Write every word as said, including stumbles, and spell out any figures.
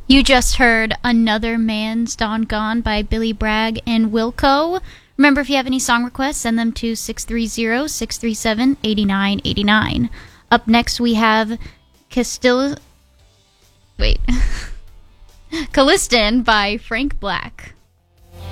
You just heard Another Man's Dawn Gone by Billy Bragg and Wilco. Remember, if you have any song requests, send them to six three zero, six three seven, eight nine eight nine. Up next, we have Castilla... Wait. Calliston by Frank Black.